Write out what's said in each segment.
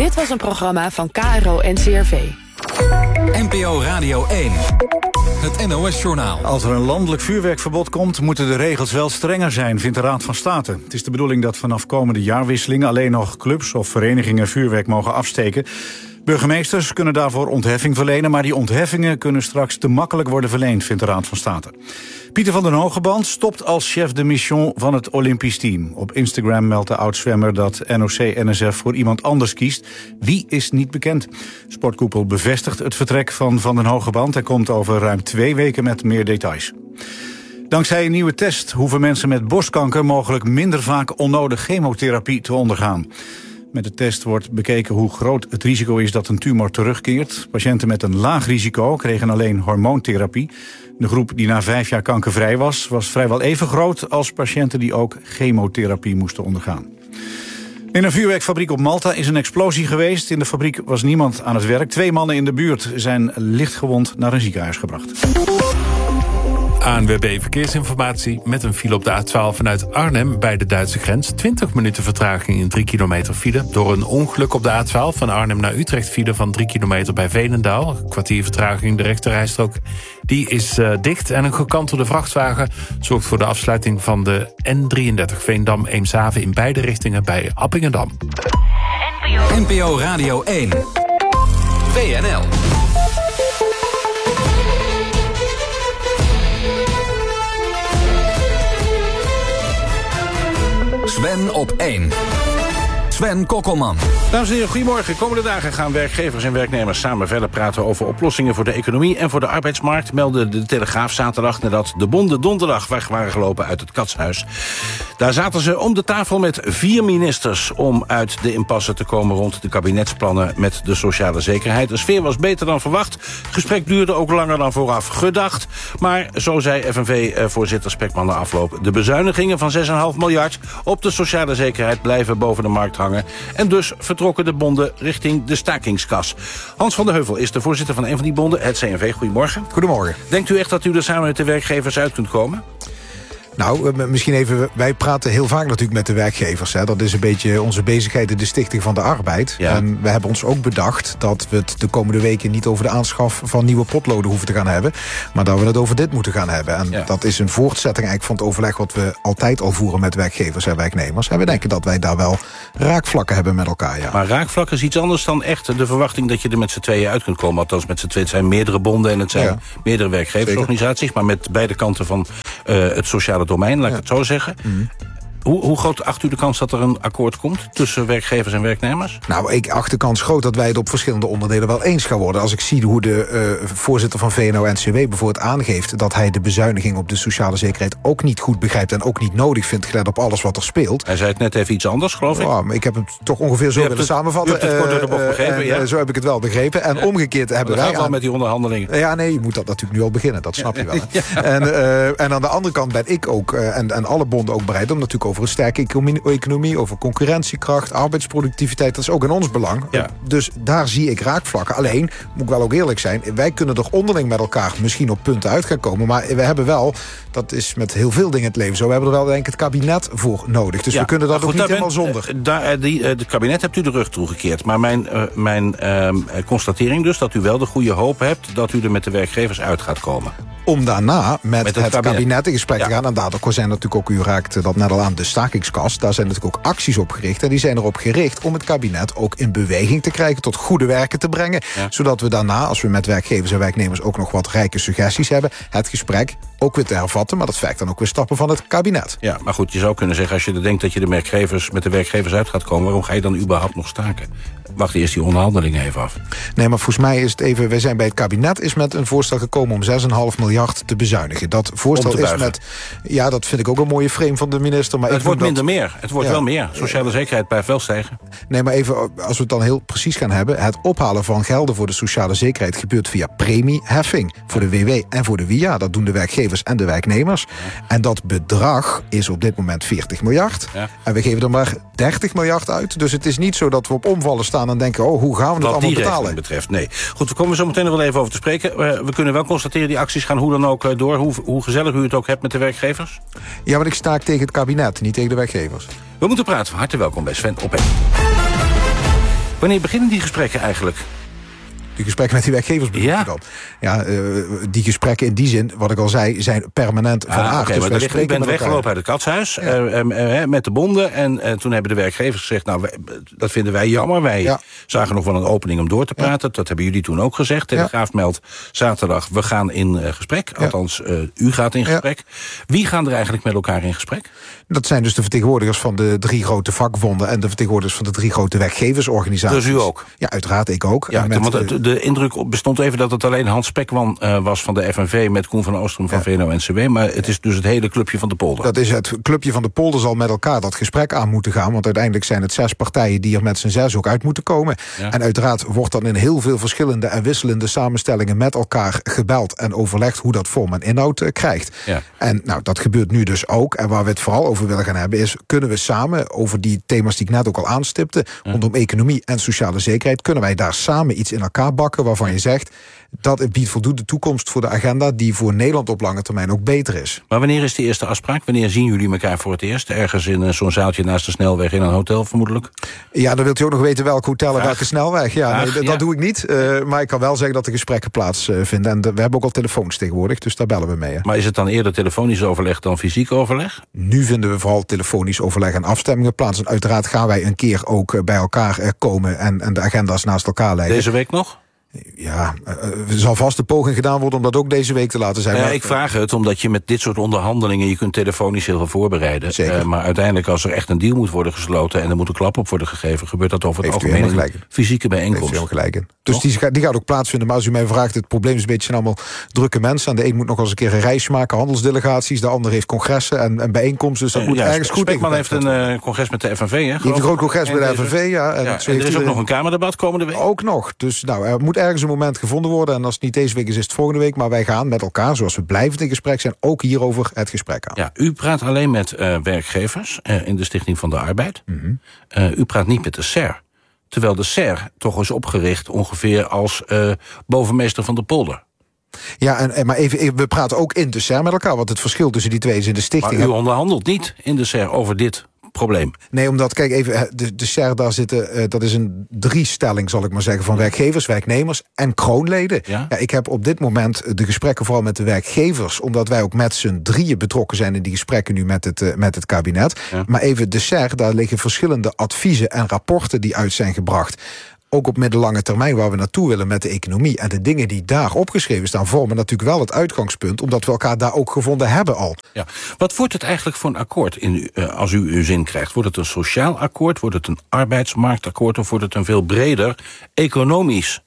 Dit was een programma van KRO-NCRV. NPO Radio 1. Het NOS-journaal. Als er een landelijk vuurwerkverbod komt, moeten de regels wel strenger zijn, vindt de Raad van State. Het is de bedoeling dat vanaf komende jaarwisseling alleen nog clubs of verenigingen vuurwerk mogen afsteken. Burgemeesters kunnen daarvoor ontheffing verlenen, maar die ontheffingen kunnen straks te makkelijk worden verleend, vindt de Raad van State. Pieter van den Hogeband stopt als chef de mission van het Olympisch team. Op Instagram meldt de oud-zwemmer dat NOC-NSF voor iemand anders kiest. Wie is niet bekend. Sportkoepel bevestigt het vertrek van den Hogeband. Hij komt over ruim 2 weken met meer details. Dankzij een nieuwe test hoeven mensen met borstkanker mogelijk minder vaak onnodig chemotherapie te ondergaan. Met de test wordt bekeken hoe groot het risico is dat een tumor terugkeert. Patiënten met een laag risico kregen alleen hormoontherapie. De groep die na 5 jaar kankervrij was vrijwel even groot als patiënten die ook chemotherapie moesten ondergaan. In een vuurwerkfabriek op Malta is een explosie geweest. In de fabriek was niemand aan het werk. 2 mannen in de buurt zijn lichtgewond naar een ziekenhuis gebracht. ANWB Verkeersinformatie met een file op de A12 vanuit Arnhem bij de Duitse grens. 20 minuten vertraging in 3 kilometer file. Door een ongeluk op de A12 van Arnhem naar Utrecht file van 3 kilometer bij Veenendaal. Een kwartier vertraging, de rechterrijstrook die is dicht. En een gekantelde vrachtwagen zorgt voor de afsluiting van de N33 Veendam-Eemshaven in beide richtingen bij Appingedam. NPO Radio 1. WNL. Sven op 1. Sven Kokkelman. Dames en heren, goedemorgen. Komende dagen gaan werkgevers en werknemers samen verder praten over oplossingen voor de economie en voor de arbeidsmarkt, meldde de Telegraaf zaterdag nadat de bonden donderdag weg waren gelopen uit het Katshuis. Daar zaten ze om de tafel met 4 ministers om uit de impasse te komen rond de kabinetsplannen met de sociale zekerheid. De sfeer was beter dan verwacht. Het gesprek duurde ook langer dan vooraf gedacht. Maar zo zei FNV-voorzitter Spekman na afloop: de bezuinigingen van 6,5 miljard op de sociale zekerheid blijven boven de markt hangen. En dus vertrokken de bonden richting de stakingskas. Hans van der Heuvel is de voorzitter van een van die bonden, het CNV. Goedemorgen. Goedemorgen. Denkt u echt dat u er samen met de werkgevers uit kunt komen? Nou, misschien even, wij praten heel vaak natuurlijk met de werkgevers. Hè. Dat is een beetje onze bezigheid in de Stichting van de Arbeid. Ja. En we hebben ons ook bedacht dat we het de komende weken niet over de aanschaf van nieuwe potloden hoeven te gaan hebben, maar dat we het over dit moeten gaan hebben. En dat is een voortzetting eigenlijk van het overleg wat we altijd al voeren met werkgevers en werknemers. En we denken dat wij daar wel raakvlakken hebben met elkaar. Ja. Maar raakvlakken is iets anders dan echt de verwachting dat je er met z'n tweeën uit kunt komen. Althans, met z'n tweeën. Het zijn meerdere bonden en het zijn meerdere werkgeversorganisaties, maar met beide kanten van het sociale domein, laat ik het zo zeggen. Hoe groot acht u de kans dat er een akkoord komt tussen werkgevers en werknemers? Nou, ik acht de kans groot dat wij het op verschillende onderdelen wel eens gaan worden. Als ik zie hoe de voorzitter van VNO-NCW bijvoorbeeld aangeeft dat hij de bezuiniging op de sociale zekerheid ook niet goed begrijpt en ook niet nodig vindt, gelet op alles wat er speelt. Hij zei het net even iets anders, geloof ik. Ja, maar ik heb het toch ongeveer zo willen samenvatten. U hebt het kort door de bocht begrepen, ja. Zo heb ik het wel begrepen. En omgekeerd hebben wij... wel met die onderhandelingen. Ja, nee, je moet dat natuurlijk nu al beginnen. Dat snap je wel. En aan de andere kant ben ik ook, en alle bonden ook bereid om natuurlijk over een sterke economie, over concurrentiekracht, arbeidsproductiviteit, dat is ook in ons belang. Ja. Dus daar zie ik raakvlakken. Alleen, moet ik wel ook eerlijk zijn, wij kunnen er onderling met elkaar misschien op punten uit gaan komen, maar we hebben wel, dat is met heel veel dingen in het leven zo, we hebben er wel denk ik het kabinet voor nodig. Dus we kunnen dat ook niet helemaal zonder. Het kabinet hebt u de rug toegekeerd. Maar mijn constatering dus, dat u wel de goede hoop hebt dat u er met de werkgevers uit gaat komen. Om daarna met het kabinet in gesprek te gaan. En daardoor zijn natuurlijk ook, u raakt dat net al aan, de stakingskast. Daar zijn natuurlijk ook acties op gericht. En die zijn erop gericht om het kabinet ook in beweging te krijgen, tot goede werken te brengen. Ja. Zodat we daarna, als we met werkgevers en werknemers ook nog wat rijke suggesties hebben, het gesprek ook weer te hervatten. Maar dat vergt dan ook weer stappen van het kabinet. Ja, maar goed, je zou kunnen zeggen, als je denkt dat je met de werkgevers uit gaat komen, waarom ga je dan überhaupt nog staken? Wacht eerst die onderhandelingen even af. Nee, maar volgens mij is het even, wij zijn bij het kabinet is met een voorstel gekomen om 6,5 miljard te bezuinigen. Dat voorstel is met, ja, dat vind ik ook een mooie frame van de minister. Maar het wordt minder meer. Het wordt wel meer. Sociale zekerheid blijft wel stijgen. Nee, maar even, als we het dan heel precies gaan hebben, het ophalen van gelden voor de sociale zekerheid gebeurt via premieheffing. Voor de WW en voor de WIA. Dat doen de werkgevers en de werknemers. Ja. En dat bedrag is op dit moment 40 miljard. Ja. En we geven er maar 30 miljard uit. Dus het is niet zo dat we op omvallen staan en denken, oh, hoe gaan we het allemaal betalen? Wat betreft, nee. Goed, we komen zo meteen nog wel even over te spreken. We kunnen wel constateren, die acties gaan hoe dan ook door. Hoe gezellig u het ook hebt met de werkgevers. Ja, maar ik staak tegen het kabinet, niet tegen de werkgevers. We moeten praten. Hartelijk welkom bij Sven op 1. Wanneer beginnen die gesprekken eigenlijk? Die gesprekken met die werkgevers bedoel je dan? Ja, die gesprekken in die zin, wat ik al zei, zijn permanent van aard. Dus maar u bent weggelopen uit het katshuis met de bonden. En toen hebben de werkgevers gezegd, nou, dat vinden wij jammer. Wij zagen nog wel een opening om door te praten. Ja. Dat hebben jullie toen ook gezegd. Telegraaf meldt zaterdag, we gaan in gesprek. Althans, u gaat in gesprek. Wie gaan er eigenlijk met elkaar in gesprek? Dat zijn dus de vertegenwoordigers van de 3 grote vakbonden en de vertegenwoordigers van de 3 grote werkgeversorganisaties. Dus u ook? Ja, uiteraard, ik ook. Ja, want de indruk bestond even dat het alleen Hans Spekman was van de FNV met Koen van Oostrum van VNO-NCW. Maar het is dus het hele clubje van de polder. Dat is het clubje van de polder zal met elkaar dat gesprek aan moeten gaan. Want uiteindelijk zijn het 6 partijen die er met z'n 6 ook uit moeten komen. Ja. En uiteraard wordt dan in heel veel verschillende en wisselende samenstellingen met elkaar gebeld en overlegd hoe dat vorm en inhoud krijgt. Ja. En nou, dat gebeurt nu dus ook. En waar we het vooral over willen gaan hebben is, kunnen we samen over die thema's die ik net ook al aanstipte, rondom economie en sociale zekerheid, kunnen wij daar samen iets in elkaar bakken waarvan je zegt, dat biedt voldoende toekomst voor de agenda die voor Nederland op lange termijn ook beter is. Maar wanneer is die eerste afspraak? Wanneer zien jullie elkaar voor het eerst? Ergens in zo'n zaaltje naast de snelweg in een hotel vermoedelijk? Ja, dan wilt u ook nog weten welk hotel en welke snelweg. Ja, nee, dat doe ik niet. Maar ik kan wel zeggen dat de gesprekken plaatsvinden. En we hebben ook al telefoons tegenwoordig, dus daar bellen we mee. Hè. Maar is het dan eerder telefonisch overleg dan fysiek overleg? Nu vinden we vooral telefonisch overleg en afstemmingen plaats. En uiteraard gaan wij een keer ook bij elkaar komen en de agenda's naast elkaar leggen. Deze week nog? Ja, er zal vast de poging gedaan worden om dat ook deze week te laten zijn. Ja, ik vraag het omdat je met dit soort onderhandelingen, je kunt telefonisch heel veel voorbereiden. Zeker. Maar uiteindelijk als er echt een deal moet worden gesloten en er moet een klap op worden gegeven, gebeurt dat over het algemeen in fysieke bijeenkomst. Heeft u gelijk in. Dus die gaat ook plaatsvinden. Maar als u mij vraagt, het probleem is een beetje, zijn allemaal drukke mensen. En de een moet nog eens een keer een reis maken, handelsdelegaties. De ander heeft congressen en bijeenkomsten. Dus dat moet ergens goed in. Spekman heeft een congres met de FNV, hè? Die heeft een groot congres met de FNV, ja. En er is ook nog een Kamerdebat komende week. Ook nog. Dus nou, er moet ergens een moment gevonden worden. En als het niet deze week is, is het volgende week. Maar wij gaan met elkaar, zoals we blijvend in gesprek zijn, ook hierover het gesprek aan. Ja, u praat alleen met werkgevers in de Stichting van de Arbeid. U praat niet met de SER. Terwijl de SER toch is opgericht ongeveer als bovenmeester van de polder. Ja, maar even, we praten ook in de SER met elkaar. Want het verschil tussen die twee is in de stichting. Maar u onderhandelt niet in de SER over dit probleem. Nee, omdat, kijk even, de SER, daar zitten, dat is een 3-stelling, zal ik maar zeggen, van werkgevers, werknemers en kroonleden. Ja? Ja, ik heb op dit moment de gesprekken vooral met de werkgevers, omdat wij ook met z'n 3 betrokken zijn in die gesprekken nu met het kabinet. Ja. Maar even de SER, daar liggen verschillende adviezen en rapporten die uit zijn gebracht. Ook op middellange termijn waar we naartoe willen met de economie. En de dingen die daar opgeschreven staan vormen natuurlijk wel het uitgangspunt, omdat we elkaar daar ook gevonden hebben al. Ja. Wat wordt het eigenlijk voor een akkoord als u uw zin krijgt? Wordt het een sociaal akkoord? Wordt het een arbeidsmarktakkoord? Of wordt het een veel breder economisch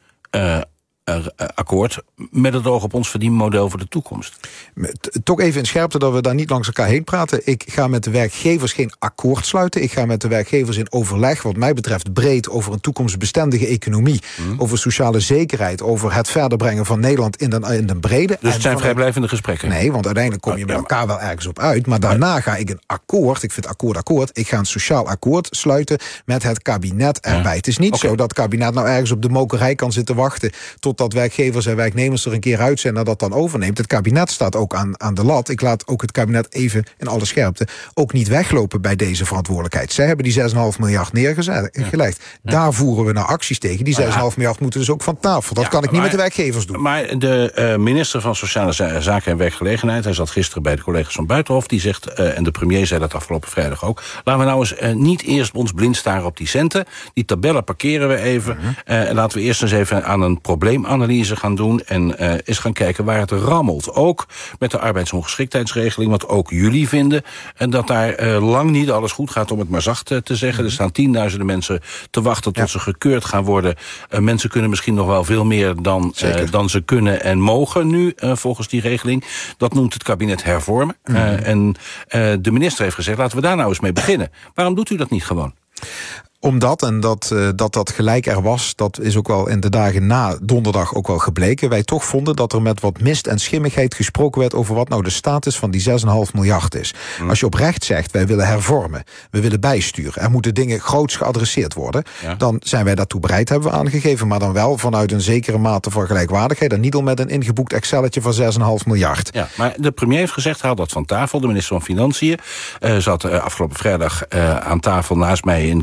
akkoord met het oog op ons verdienmodel voor de toekomst? Toch even in scherpte dat we daar niet langs elkaar heen praten. Ik ga met de werkgevers geen akkoord sluiten. Ik ga met de werkgevers in overleg, wat mij betreft breed, over een toekomstbestendige economie, over sociale zekerheid, over het verder brengen van Nederland in de brede. Dus het zijn vrijblijvende gesprekken? Nee, want uiteindelijk kom je met elkaar wel ergens op uit. Maar daarna ga ik een akkoord, ik vind akkoord, ik ga een sociaal akkoord sluiten met het kabinet erbij. Het is niet zo dat het kabinet nou ergens op de mokerij kan zitten wachten totdat werkgevers en werknemers er een keer uit zijn en dat dan overneemt. Het kabinet staat ook aan de lat. Ik laat ook het kabinet even in alle scherpte ook niet weglopen bij deze verantwoordelijkheid. Zij hebben die 6,5 miljard neergelegd. Daar voeren we naar acties tegen. Die 6,5 miljard moeten dus ook van tafel. Dat kan ik niet met de werkgevers doen. Maar de minister van Sociale Zaken en Werkgelegenheid, hij zat gisteren bij de collega's van Buitenhof, die zegt, en de premier zei dat afgelopen vrijdag ook, laten we nou eens niet eerst ons blind staren op die centen. Die tabellen parkeren we even. En laten we eerst eens even aan een probleemanalyse gaan doen en eens gaan kijken waar het rammelt. Ook met de arbeidsongeschiktheidsregeling, wat ook jullie vinden. En dat daar lang niet alles goed gaat, om het maar zacht te zeggen. Er staan tienduizenden mensen te wachten tot ze gekeurd gaan worden. Mensen kunnen misschien nog wel veel meer dan ze kunnen en mogen nu, volgens die regeling. Dat noemt het kabinet hervormen. En de minister heeft gezegd, laten we daar nou eens mee beginnen. Waarom doet u dat niet gewoon? Omdat, en dat gelijk er was, dat is ook wel in de dagen na donderdag ook wel gebleken, wij toch vonden dat er met wat mist en schimmigheid gesproken werd over wat nou de status van die 6,5 miljard is. Als je oprecht zegt, wij willen hervormen, we willen bijsturen, er moeten dingen groots geadresseerd worden, dan zijn wij daartoe bereid, hebben we aangegeven, maar dan wel vanuit een zekere mate van gelijkwaardigheid en niet al met een ingeboekt Excelletje van 6,5 miljard. Ja, maar de premier heeft gezegd, haal dat van tafel. De minister van Financiën zat afgelopen vrijdag aan tafel naast mij in Café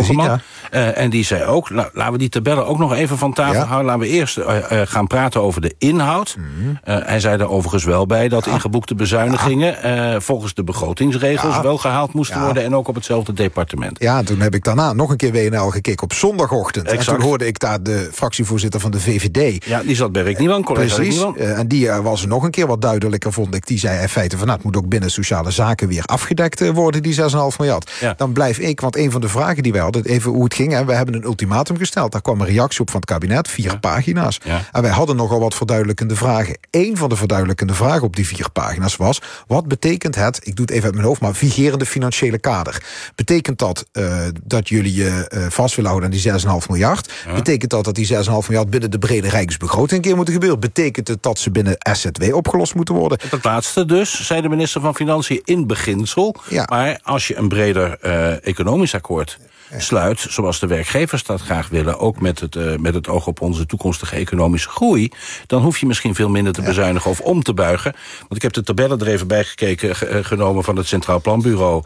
Kokkelman. En die zei ook, laten we die tabellen ook nog even van tafel houden. Laten we eerst gaan praten over de inhoud. Hij zei er overigens wel bij dat ingeboekte bezuinigingen volgens de begrotingsregels wel gehaald moesten worden. En ook op hetzelfde departement. Ja, toen heb ik daarna nog een keer WNL gekeken op zondagochtend. Exact. En toen hoorde ik daar de fractievoorzitter van de VVD. Ja, die zat bij Rick Nieuwan, collega Precies. Rick Nieuwan. En die was nog een keer wat duidelijker, vond ik. Die zei in feite van, het moet ook binnen sociale zaken weer afgedekt worden, die 6,5 miljard. Ja. Dan blijf ik, want een van de vragen die wij hadden, even hoe het ging, hè, we hebben een ultimatum gesteld. Daar kwam een reactie op van het kabinet, 4 pagina's. Ja. En wij hadden nogal wat verduidelijkende vragen. Eén van de verduidelijkende vragen op die 4 pagina's was, wat betekent het, ik doe het even uit mijn hoofd, maar vigerende financiële kader? Betekent dat dat jullie je vast willen houden aan die 6,5 miljard? Ja. Betekent dat die 6,5 miljard binnen de brede rijksbegroting een keer moeten gebeuren? Betekent het dat ze binnen SZW opgelost moeten worden? Dat laatste dus, zei de minister van Financiën in beginsel. Ja. Maar als je een breder economisch akkoord sluit, zoals de werkgevers dat graag willen, ook met het oog op onze toekomstige economische groei, dan hoef je misschien veel minder te bezuinigen of om te buigen. Want ik heb de tabellen er even bij genomen van het Centraal Planbureau,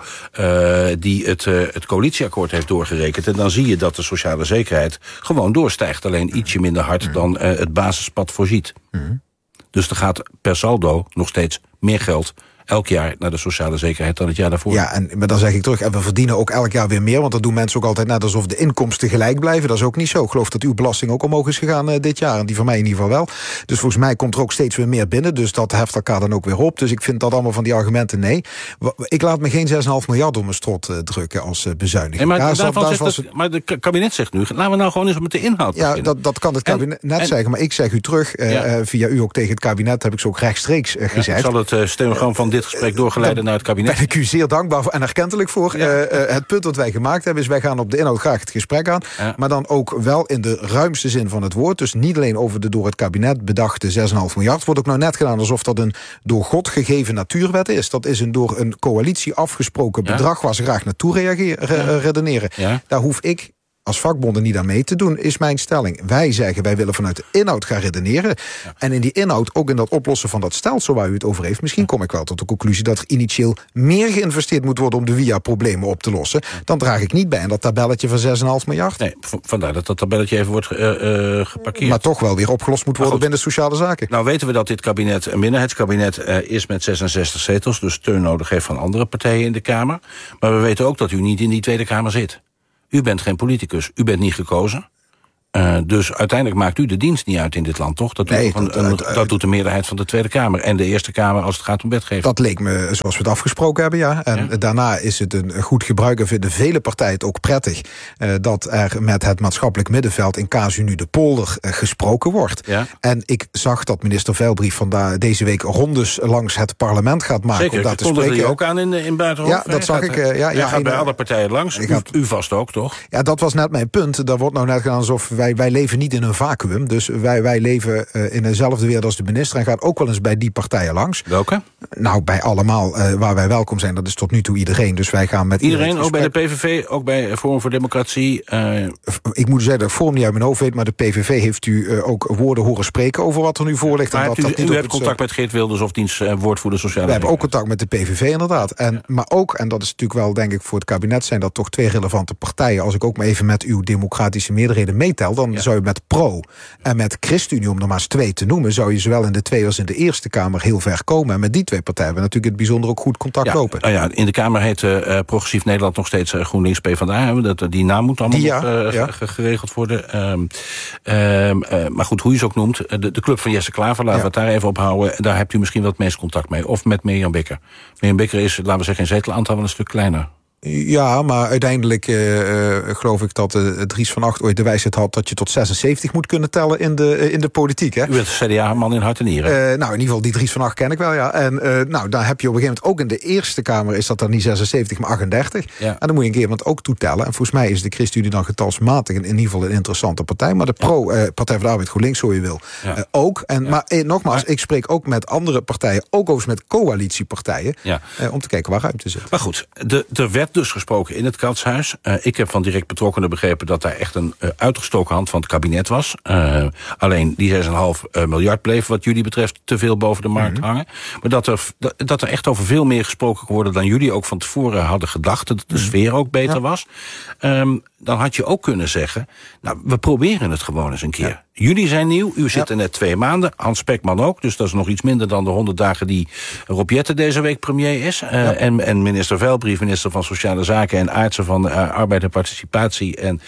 die het coalitieakkoord heeft doorgerekend. En dan zie je dat de sociale zekerheid gewoon doorstijgt, alleen ietsje minder hard dan het basispad voorziet. Dus er gaat per saldo nog steeds meer geld elk jaar naar de sociale zekerheid dan het jaar daarvoor. Ja, maar dan zeg ik terug, en we verdienen ook elk jaar weer meer, want dat doen mensen ook altijd net alsof de inkomsten gelijk blijven. Dat is ook niet zo. Ik geloof dat uw belasting ook omhoog is gegaan dit jaar, en die van mij in ieder geval wel. Dus volgens mij komt er ook steeds weer meer binnen, dus dat heft elkaar dan ook weer op. Dus ik vind dat allemaal van die argumenten nee. Ik laat me geen 6,5 miljard door mijn strot drukken als bezuiniging. Nee, maar het kabinet zegt nu, laten we nou gewoon eens met de inhoud beginnen. Ja, dat kan het kabinet zeggen, maar ik zeg u terug, via u ook tegen het kabinet, heb ik zo ook rechtstreeks gezegd. Ik zal het stenogram van dit gesprek doorgeleiden naar het kabinet. Ben ik u zeer dankbaar voor en erkentelijk voor. Het punt dat wij gemaakt hebben is, wij gaan op de inhoud graag het gesprek aan. Ja. Maar dan ook wel in de ruimste zin van het woord. Dus niet alleen over de door het kabinet bedachte 6,5 miljard. Wordt ook nou net gedaan alsof dat een door God gegeven natuurwet is. Dat is een door een coalitie afgesproken bedrag waar ze graag naartoe redeneren. Ja. Daar hoef ik als vakbonden niet aan mee te doen, is mijn stelling. Wij zeggen, wij willen vanuit de inhoud gaan redeneren. Ja. En in die inhoud, ook in dat oplossen van dat stelsel waar u het over heeft, misschien kom ik wel tot de conclusie dat er initieel meer geïnvesteerd moet worden om de WIA-problemen op te lossen. Dan draag ik niet bij in dat tabelletje van 6,5 miljard. Nee, vandaar dat tabelletje even wordt geparkeerd. Maar toch wel weer opgelost moet worden binnen sociale zaken. Nou weten we dat dit kabinet een minderheidskabinet is met 66 zetels, dus steun nodig heeft van andere partijen in de Kamer. Maar we weten ook dat u niet in die Tweede Kamer zit. U bent geen politicus, u bent niet gekozen. Dus uiteindelijk maakt u de dienst niet uit in dit land, toch? Dat doet de meerderheid van de Tweede Kamer en de Eerste Kamer als het gaat om wetgeving. Dat leek me zoals we het afgesproken hebben, ja. En daarna is het een goed gebruik en vinden vele partijen het ook prettig dat er met het maatschappelijk middenveld in casu nu de polder gesproken wordt. Ja. En ik zag dat minister Veilbrief deze week rondes langs het parlement gaat maken. Zeker, om daar te spreken. Zeker, ook aan in Buitenhof. Ja, dat zag ik. Hij gaat bij alle partijen langs. U vast ook, toch? Ja, dat was net mijn punt. Daar wordt nou net gedaan alsof wij leven niet in een vacuüm. Dus wij leven in dezelfde wereld als de minister en gaat ook wel eens bij die partijen langs. Welke? Nou, bij allemaal waar wij welkom zijn. Dat is tot nu toe iedereen. Dus wij gaan met iedereen, ook bij de PVV, ook bij Forum voor Democratie. Ik moet zeggen dat ik Forum niet uit mijn hoofd weet, maar de PVV heeft u ook woorden horen spreken over wat er nu voor ligt. Maar u hebt contact met Geert Wilders of diens woordvoerder sociale. We hebben ook contact met de PVV inderdaad. Maar ook, en dat is natuurlijk wel denk ik voor het kabinet, zijn dat toch 2 relevante partijen. Als ik ook maar even met uw democratische meerderheden meetel, dan zou je met Pro en met ChristenUnie, om er maar eens 2 te noemen, zou je zowel in de Tweede als in de Eerste Kamer heel ver komen. En met die 2 partijen hebben we natuurlijk het bijzonder ook goed contact lopen. Nou ja, in de Kamer heet Progressief Nederland nog steeds GroenLinks PvdA. Die naam moet allemaal geregeld worden. Maar goed, hoe je ze ook noemt, de club van Jesse Klaver, laten we het daar even op houden. Daar hebt u misschien wat meest contact mee. Of met Mirjam Bikker. Mirjam Bikker is, laten we zeggen, in zetelaantal wel een stuk kleiner. Ja, maar uiteindelijk geloof ik dat Dries van Acht ooit de wijsheid had dat je tot 76 moet kunnen tellen in de politiek. Hè? U bent een CDA-man in hart en nieren. Nou, in ieder geval die Dries van Acht ken ik wel, ja. En daar heb je op een gegeven moment ook in de Eerste Kamer is dat dan niet 76, maar 38. Ja. En dan moet je een keer iemand ook toetellen. En volgens mij is de ChristenUnie dan getalsmatig in ieder geval een interessante partij. Maar de Partij van de Arbeid, GroenLinks, zo je wil, ook. Maar nogmaals, ik spreek ook met andere partijen, ook overigens met coalitiepartijen, om te kijken waar ruimte zit. Maar goed, er werd dus gesproken in het Katshuis. Ik heb van direct betrokkenen begrepen dat daar echt een uitgestoken hand van het kabinet was. Alleen die 6,5 miljard bleef wat jullie betreft te veel boven de markt hangen. Maar dat er echt over veel meer gesproken kon worden dan jullie ook van tevoren hadden gedacht. Dat de sfeer ook beter was. dan had je ook kunnen zeggen, nou, we proberen het gewoon eens een keer. Ja. Jullie zijn nieuw, u zit er net 2 maanden, Hans Spekman ook, dus dat is nog iets minder dan de 100 dagen die Rob Jetten deze week premier is. En minister Velbrief, minister van Sociale Zaken en Aartsen van Arbeid en Participatie en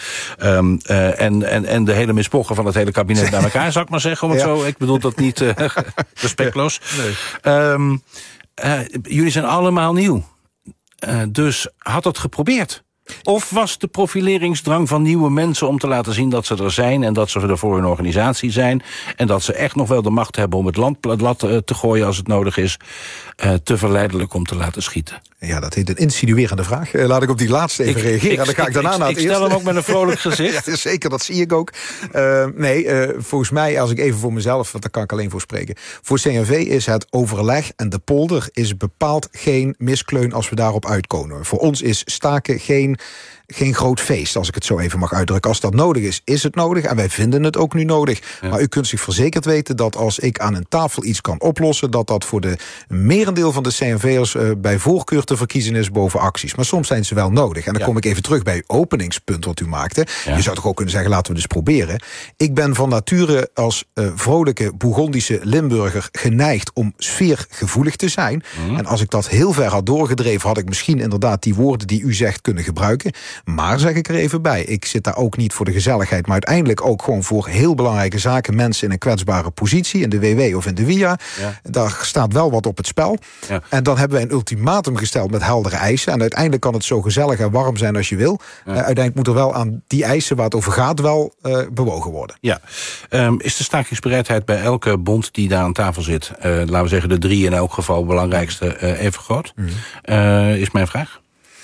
de hele mispochen van het hele kabinet bij elkaar, zou ik maar zeggen, om het zo. Ik bedoel dat niet respectloos. Nee. Jullie zijn allemaal nieuw. Dus had het geprobeerd? Of was de profileringsdrang van nieuwe mensen om te laten zien dat ze er zijn en dat ze er voor hun organisatie zijn en dat ze echt nog wel de macht hebben om het lat te gooien als het nodig is, te verleidelijk om te laten schieten? Ja, dat heet een insinuerende vraag. Laat ik op die laatste even reageren. En dan ga ik daarna naar het eerste. Ik stel hem ook met een vrolijk gezicht. Ja, zeker, dat zie ik ook. Volgens mij, als ik even voor mezelf, want daar kan ik alleen voor spreken. Voor CNV is het overleg en de polder is bepaald geen miskleun als we daarop uitkomen. Voor ons is staken geen groot feest, als ik het zo even mag uitdrukken. Als dat nodig is, is het nodig. En wij vinden het ook nu nodig. Ja. Maar u kunt zich verzekerd weten dat als ik aan een tafel iets kan oplossen, dat voor de merendeel van de CNV'ers bij voorkeur te verkiezen is boven acties. Maar soms zijn ze wel nodig. En dan kom ik even terug bij uw openingspunt wat u maakte. Ja. Je zou toch ook kunnen zeggen, laten we dus proberen. Ik ben van nature als vrolijke Bourgondische Limburger geneigd om sfeergevoelig te zijn. En als ik dat heel ver had doorgedreven, had ik misschien inderdaad die woorden die u zegt kunnen gebruiken. Maar, zeg ik er even bij, ik zit daar ook niet voor de gezelligheid, maar uiteindelijk ook gewoon voor heel belangrijke zaken, mensen in een kwetsbare positie, in de WW of in de WIA. Ja. Daar staat wel wat op het spel. Ja. En dan hebben wij een ultimatum gesteld met heldere eisen. En uiteindelijk kan het zo gezellig en warm zijn als je wil. Ja. Uiteindelijk moet er wel aan die eisen waar het over gaat wel bewogen worden. Ja. Is de stakingsbereidheid bij elke bond die daar aan tafel zit, laten we zeggen de 3 in elk geval belangrijkste, even groot? Is mijn vraag.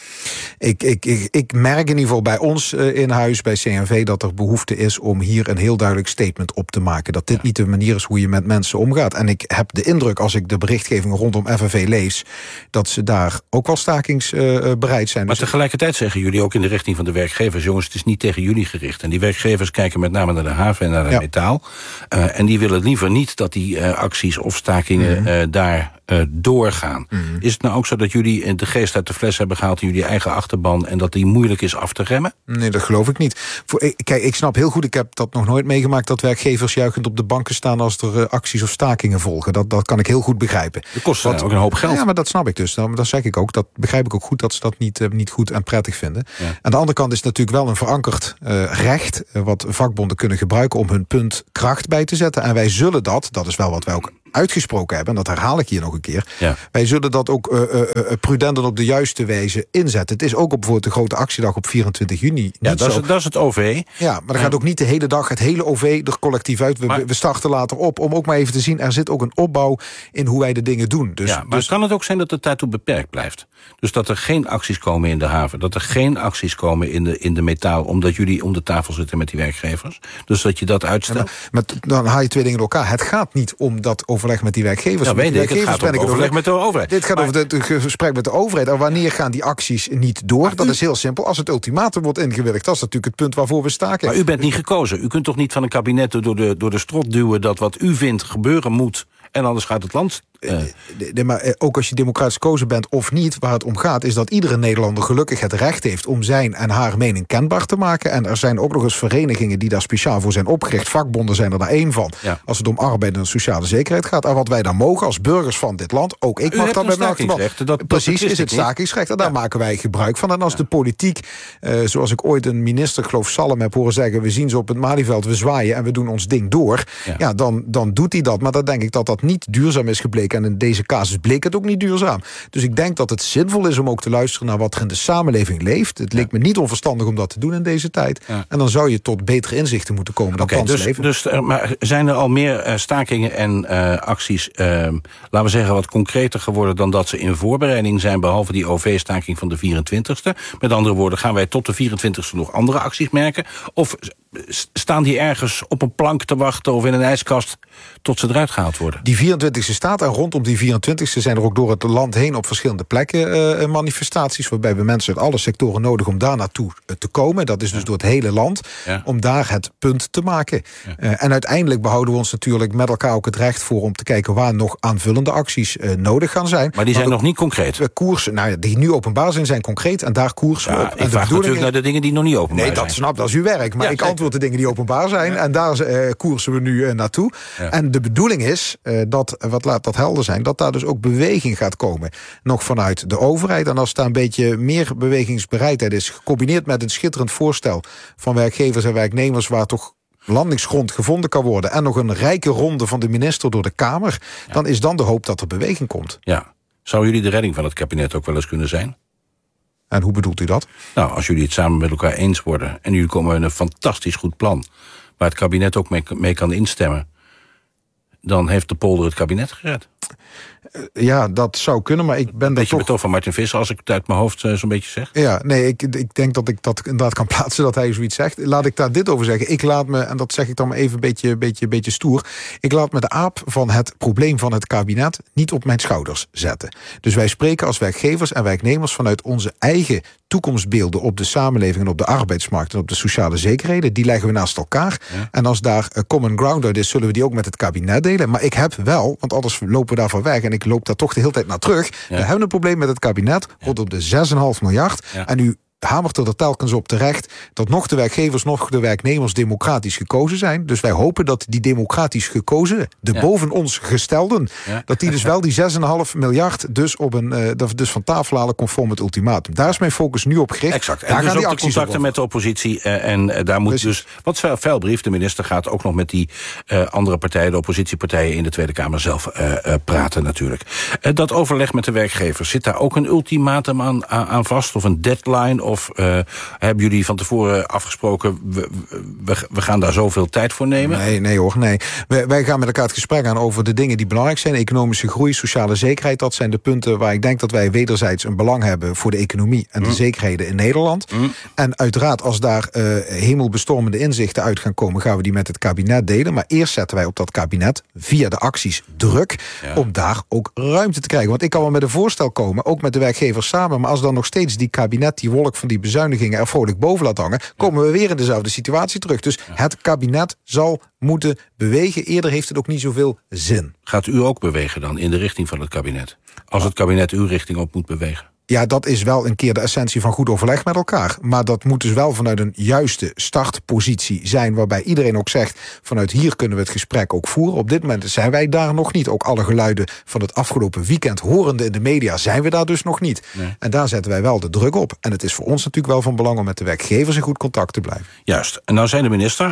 Ik merk in ieder geval bij ons in huis, bij CNV, dat er behoefte is om hier een heel duidelijk statement op te maken. Dat dit niet de manier is hoe je met mensen omgaat. En ik heb de indruk, als ik de berichtgeving rondom FNV lees, dat ze daar ook wel stakingsbereid zijn. Maar tegelijkertijd zeggen jullie ook in de richting van de werkgevers, jongens, het is niet tegen jullie gericht. En die werkgevers kijken met name naar de haven en naar de metaal. En die willen liever niet dat die acties of stakingen daar doorgaan. Is het nou ook zo dat jullie de geest uit de fles hebben gehaald in jullie eigen achterban en dat die moeilijk is af te remmen? Nee, dat geloof ik niet. Kijk, ik snap heel goed, ik heb dat nog nooit meegemaakt, dat werkgevers juichend op de banken staan als er acties of stakingen volgen. Dat kan ik heel goed begrijpen. Dat kost ook een hoop geld. Ja, maar dat snap ik dus. Dat zeg ik ook. Dat begrijp ik ook goed, dat ze dat niet goed en prettig vinden. Ja. Aan de andere kant is het natuurlijk wel een verankerd recht, wat vakbonden kunnen gebruiken om hun punt kracht bij te zetten. En wij zullen dat is wel wat wij ook uitgesproken hebben, en dat herhaal ik hier nog een keer. Ja. Wij zullen dat ook prudent en op de juiste wijze inzetten. Het is ook op bijvoorbeeld de grote actiedag op 24 juni. Ja, dat is het OV. Ja, maar dan gaat ook niet de hele dag het hele OV er collectief uit. We starten later op, om ook maar even te zien, er zit ook een opbouw in hoe wij de dingen doen. Maar kan het ook zijn dat de tijd toe beperkt blijft? Dus dat er geen acties komen in de haven, dat er geen acties komen in de metaal, omdat jullie om de tafel zitten met die werkgevers. Dus dat je dat uitstelt. Ja, dan haal je 2 dingen door elkaar. Het gaat niet om dat overleg met die werkgevers. Ja, weet ik, het gaat om overleg met de overheid. Dit gaat over het gesprek met de overheid. En wanneer gaan die acties niet door? Dat is heel simpel. Als het ultimatum wordt ingewilligd, dat is natuurlijk het punt waarvoor we staken. Maar u bent niet gekozen. U kunt toch niet van een kabinet door de strot duwen dat wat u vindt gebeuren moet, en anders gaat het land. Maar ook als je democratisch gekozen bent of niet, waar het om gaat, is dat iedere Nederlander gelukkig het recht heeft om zijn en haar mening kenbaar te maken. En er zijn ook nog eens verenigingen die daar speciaal voor zijn opgericht. Vakbonden zijn er daar 1 van. Ja. Als het om arbeid en sociale zekerheid gaat. En wat wij dan mogen als burgers van dit land, ook ik mag dat bij mijn achterban. Precies, is het stakingsrecht. En daar maken wij gebruik van. En als de politiek, zoals ik ooit een minister, ik geloof Salem, heb horen zeggen, we zien ze op het Malieveld, we zwaaien en we doen ons ding door. Ja, dan doet hij dat. Maar dan denk ik dat niet duurzaam is gebleken. En in deze casus bleek het ook niet duurzaam. Dus ik denk dat het zinvol is om ook te luisteren naar wat er in de samenleving leeft. Het leek me niet onverstandig om dat te doen in deze tijd. Ja. En dan zou je tot betere inzichten moeten komen dan thans leven. Maar zijn er al meer stakingen en acties, laten we zeggen, wat concreter geworden dan dat ze in voorbereiding zijn, behalve die OV-staking van de 24e? Met andere woorden, gaan wij tot de 24e nog andere acties merken? Of staan die ergens op een plank te wachten of in een ijskast tot ze eruit gehaald worden? Die 24e staat en rondom die 24e zijn er ook door het land heen op verschillende plekken manifestaties, waarbij we mensen uit alle sectoren nodig om daar naartoe te komen. Dat is dus door het hele land, om daar het punt te maken. Ja. En uiteindelijk behouden we ons natuurlijk met elkaar ook het recht voor om te kijken waar nog aanvullende acties nodig gaan zijn. Maar die zijn nog niet concreet? Koersen, die nu openbaar zijn concreet en daar koersen we op. Ik vraag natuurlijk naar de dingen die nog niet openbaar zijn. Nee, dat is uw werk. Maar ik antwoord de dingen die openbaar zijn en daar koersen we nu naartoe. Ja. En de bedoeling is, laat dat helder zijn, dat daar dus ook beweging gaat komen. Nog vanuit de overheid. En als daar een beetje meer bewegingsbereidheid is, gecombineerd met een schitterend voorstel van werkgevers en werknemers waar toch landingsgrond gevonden kan worden en nog een rijke ronde van de minister door de Kamer, dan is dan de hoop dat er beweging komt. Ja. Zou jullie de redding van het kabinet ook wel eens kunnen zijn? En hoe bedoelt u dat? Nou, als jullie het samen met elkaar eens worden en jullie komen met een fantastisch goed plan waar het kabinet ook mee kan instemmen, dan heeft de polder het kabinet gered. Ja, dat zou kunnen, maar ik ben beetje betoog van Martin Visser, als ik het uit mijn hoofd zo'n beetje zeg. Ja, nee, ik denk dat ik dat inderdaad kan plaatsen, dat hij zoiets zegt. Laat ik daar dit over zeggen. Ik laat me, en dat zeg ik dan maar even een beetje stoer, ik laat me de aap van het probleem van het kabinet niet op mijn schouders zetten. Dus wij spreken als werkgevers en werknemers vanuit onze eigen toekomstbeelden op de samenleving en op de arbeidsmarkt en op de sociale zekerheden. Die leggen we naast elkaar. Ja. En als daar common ground uit is, zullen we die ook met het kabinet delen. Maar ik heb wel, want anders lopen we daarvan weg en ik loop daar toch de hele tijd naar terug. Ja. We hebben een probleem met het kabinet rondom de 6,5 miljard. Ja. En u hamert er telkens op terecht dat nog de werkgevers, nog de werknemers democratisch gekozen zijn. Dus wij hopen dat die democratisch gekozen, boven ons gestelden, dat die dus wel die 6,5 miljard dus dus van tafel halen conform het ultimatum. Daar is mijn focus nu op gericht. Exact. En daar dus gaan ook die de contacten met de oppositie. En daar moet dus, wat vuilbrief, de minister gaat ook nog met die andere partijen, de oppositiepartijen in de Tweede Kamer zelf praten natuurlijk. Dat overleg met de werkgevers, zit daar ook een ultimatum aan vast of een deadline? Of hebben jullie van tevoren afgesproken, we gaan daar zoveel tijd voor nemen? Nee hoor. Wij gaan met elkaar het gesprek aan over de dingen die belangrijk zijn. Economische groei, sociale zekerheid. Dat zijn de punten waar ik denk dat wij wederzijds een belang hebben voor de economie en de zekerheden in Nederland. En uiteraard, als daar hemelbestormende inzichten uit gaan komen, gaan we die met het kabinet delen. Maar eerst zetten wij op dat kabinet via de acties druk om daar ook ruimte te krijgen. Want ik kan wel met een voorstel komen, ook met de werkgevers samen. Maar als dan nog steeds die kabinet die wolk van die bezuinigingen er vrolijk boven laat hangen, komen we weer in dezelfde situatie terug. Dus het kabinet zal moeten bewegen. Eerder heeft het ook niet zoveel zin. Gaat u ook bewegen dan in de richting van het kabinet? Als het kabinet uw richting op moet bewegen? Ja, dat is wel een keer de essentie van goed overleg met elkaar. Maar dat moet dus wel vanuit een juiste startpositie zijn, waarbij iedereen ook zegt, vanuit hier kunnen we het gesprek ook voeren. Op dit moment zijn wij daar nog niet. Ook alle geluiden van het afgelopen weekend horende in de media zijn we daar dus nog niet. Nee. En daar zetten wij wel de druk op. En het is voor ons natuurlijk wel van belang om met de werkgevers in goed contact te blijven. Juist. En nou zei de minister,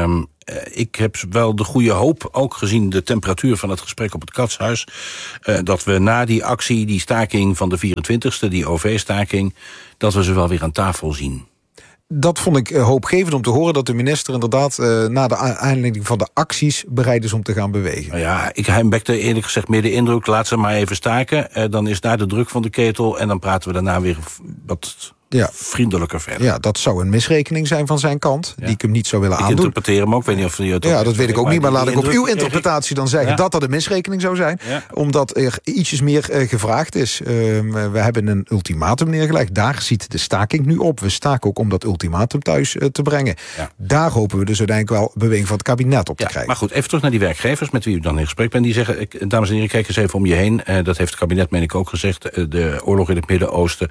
ik heb wel de goede hoop, ook gezien de temperatuur van het gesprek op het Katshuis, dat we na die actie, die staking van de 24e, die OV-staking, dat we ze wel weer aan tafel zien. Dat vond ik hoopgevend om te horen, dat de minister inderdaad na de aanleiding van de acties bereid is om te gaan bewegen. Ja, hij wekte eerlijk gezegd meer de indruk, laat ze maar even staken. Dan is daar de druk van de ketel en dan praten we daarna weer wat vriendelijker verder. Ja, dat zou een misrekening zijn van zijn kant, die ik hem niet zou willen aandoen. Ik interpreteer hem ook, weet niet of je het dat weet ik ook niet, maar laat ik op uw interpretatie dan zeggen dat dat een misrekening zou zijn, omdat er ietsjes meer gevraagd is. We hebben een ultimatum neergelegd, daar ziet de staking nu op. We staken ook om dat ultimatum thuis te brengen. Ja. Daar hopen we dus uiteindelijk wel beweging van het kabinet op te krijgen. Maar goed, even terug naar die werkgevers met wie u dan in gesprek bent. Die zeggen, dames en heren, kijk eens even om je heen. Dat heeft het kabinet, meen ik ook gezegd. De oorlog in het Midden-Oosten,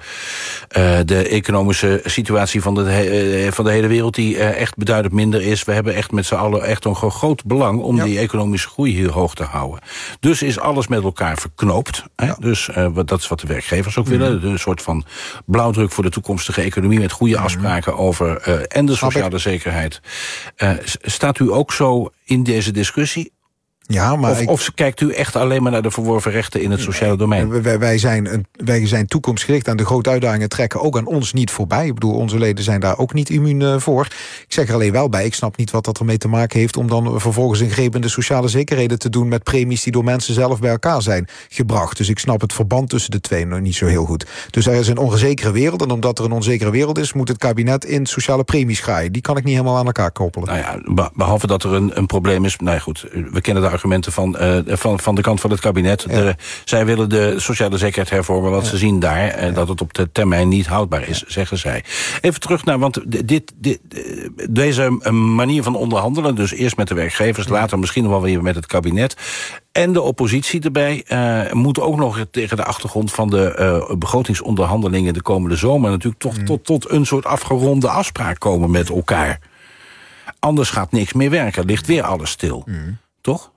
de economische situatie van de hele wereld die echt beduidend minder is. We hebben echt met z'n allen echt een groot belang om die economische groei hier hoog te houden. Dus is alles met elkaar verknoopt. Hè? Dus dat is wat de werkgevers ook willen. Een soort van blauwdruk voor de toekomstige economie met goede afspraken over en de sociale zekerheid. Staat u ook zo in deze discussie? Ja, maar of kijkt u echt alleen maar naar de verworven rechten in het sociale domein? Wij zijn toekomstgericht en de grote uitdagingen trekken ook aan ons niet voorbij. Ik bedoel, onze leden zijn daar ook niet immuun voor. Ik zeg er alleen wel bij, ik snap niet wat dat ermee te maken heeft om dan vervolgens ingrepen de sociale zekerheden te doen met premies die door mensen zelf bij elkaar zijn gebracht. Dus ik snap het verband tussen de twee nog niet zo heel goed. Dus er is een onzekere wereld en omdat er een onzekere wereld is, moet het kabinet in sociale premies graaien. Die kan ik niet helemaal aan elkaar koppelen. Nou ja, behalve dat er een probleem is. Nou ja, goed, we kennen de argumenten van de kant van het kabinet. Ja. Zij willen de sociale zekerheid hervormen, want ze zien daar dat het op de termijn niet houdbaar is, zeggen zij. Even terug naar, want deze manier van onderhandelen, dus eerst met de werkgevers, later misschien wel weer met het kabinet en de oppositie erbij, moet ook nog tegen de achtergrond van de begrotingsonderhandelingen de komende zomer natuurlijk tot een soort afgeronde afspraak komen met elkaar. Anders gaat niks meer werken, ligt weer alles stil. Toch?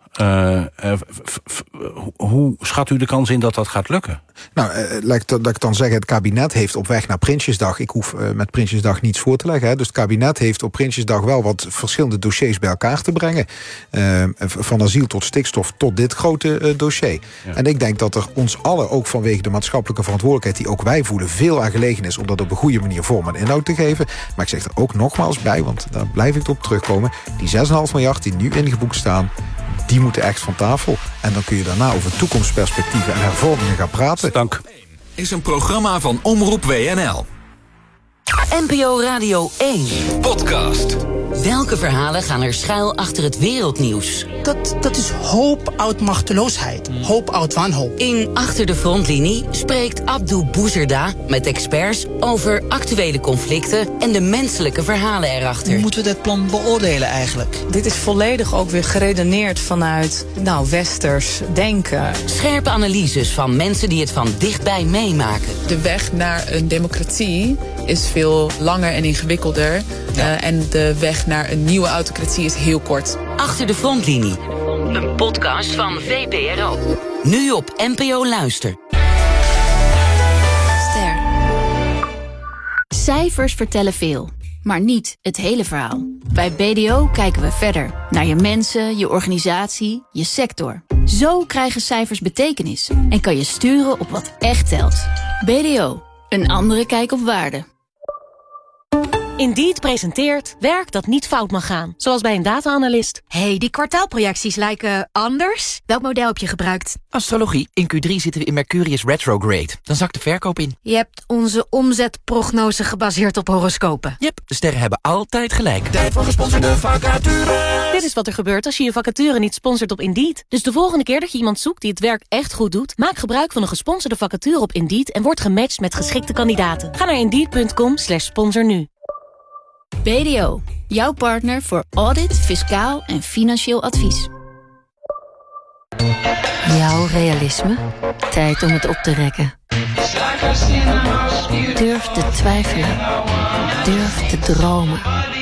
Hoe schat u de kans in dat gaat lukken? Nou, dat ik dan zeg, het kabinet heeft op weg naar Prinsjesdag, ik hoef met Prinsjesdag niets voor te leggen, dus het kabinet heeft op Prinsjesdag wel wat verschillende dossiers bij elkaar te brengen. Van asiel tot stikstof tot dit grote dossier. Ja. En ik denk dat er ons allen, ook vanwege de maatschappelijke verantwoordelijkheid die ook wij voelen, veel aan gelegen is om dat op een goede manier vorm en inhoud te geven. Maar ik zeg er ook nogmaals bij, want daar blijf ik op terugkomen, die 6,5 miljard die nu ingeboekt staan, die moeten echt van tafel. En dan kun je daarna over toekomstperspectieven en hervormingen gaan praten. Dank. Is een programma van Omroep WNL. NPO Radio 1. Podcast. Welke verhalen gaan er schuil achter het wereldnieuws? Dat is hoop uit machteloosheid. Hoop uit wanhoop. In Achter de Frontlinie spreekt Abdou Bouzerda met experts over actuele conflicten en de menselijke verhalen erachter. Hoe moeten we dat plan beoordelen eigenlijk? Dit is volledig ook weer geredeneerd vanuit westers denken. Scherpe analyses van mensen die het van dichtbij meemaken. De weg naar een democratie is veel langer en ingewikkelder. En de weg naar een nieuwe autocratie is heel kort. Achter de Frontlinie. Een podcast van VPRO. Nu op NPO Luister. Ster. Cijfers vertellen veel, maar niet het hele verhaal. Bij BDO kijken we verder naar je mensen, je organisatie, je sector. Zo krijgen cijfers betekenis en kan je sturen op wat echt telt. BDO, een andere kijk op waarde. Indeed presenteert werk dat niet fout mag gaan. Zoals bij een data-analyst. Hey, die kwartaalprojecties lijken anders. Welk model heb je gebruikt? Astrologie. In Q3 zitten we in Mercurius retrograde. Dan zakt de verkoop in. Je hebt onze omzetprognose gebaseerd op horoscopen. Yep, de sterren hebben altijd gelijk. Tijd voor gesponsorde vacature. Dit is wat er gebeurt als je je vacature niet sponsort op Indeed. Dus de volgende keer dat je iemand zoekt die het werk echt goed doet, maak gebruik van een gesponsorde vacature op Indeed en word gematcht met geschikte kandidaten. Ga naar Indeed.com/sponsor nu. BDO, jouw partner voor audit, fiscaal en financieel advies. Jouw realisme? Tijd om het op te rekken. Durf te twijfelen. Durf te dromen.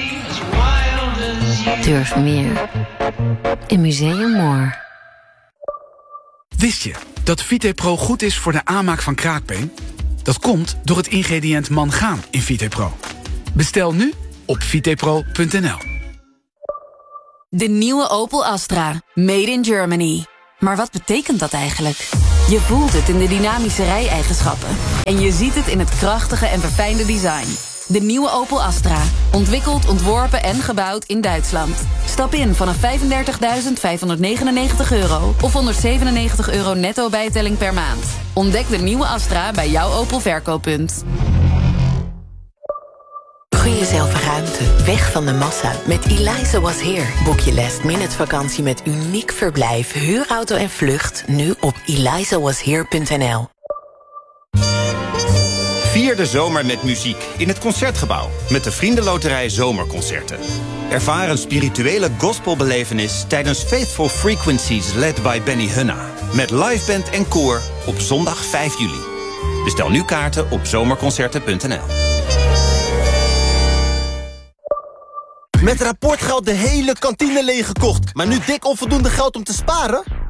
Durf meer. In Museum More. Wist je dat VitePro goed is voor de aanmaak van kraakbeen? Dat komt door het ingrediënt mangaan in VitePro. Bestel nu op vitepro.nl. De nieuwe Opel Astra. Made in Germany. Maar wat betekent dat eigenlijk? Je voelt het in de dynamische rijeigenschappen. En je ziet het in het krachtige en verfijnde design. De nieuwe Opel Astra. Ontwikkeld, ontworpen en gebouwd in Duitsland. Stap in vanaf €35.599 of €197 netto bijtelling per maand. Ontdek de nieuwe Astra bij jouw Opel verkooppunt. Gun jezelf ruimte, weg van de massa. Met Eliza Was Here boek je last-minute vakantie met uniek verblijf, huurauto en vlucht. Nu op elizawashere.nl. Vier de zomer met muziek in het Concertgebouw met de Vriendenloterij Zomerconcerten. Ervaar een spirituele gospelbelevenis tijdens Faithful Frequencies led by Benny Hunna. Met liveband en koor op zondag 5 juli. Bestel nu kaarten op zomerconcerten.nl. Met rapportgeld de hele kantine leeggekocht, maar nu dik onvoldoende geld om te sparen?